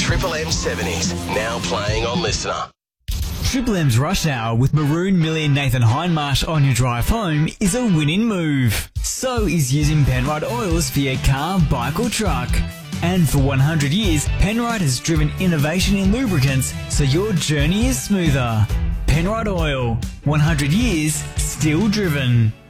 Triple M 70s, now playing on Listener. Triple M's Rush Hour with Maroon, Millie and Nathan Hindmarsh on your drive home is a winning move. So is using Penrite oils for your car, bike or truck. And for 100 years, Penrite has driven innovation in lubricants so your journey is smoother. Penrite Oil, 100 years, still driven.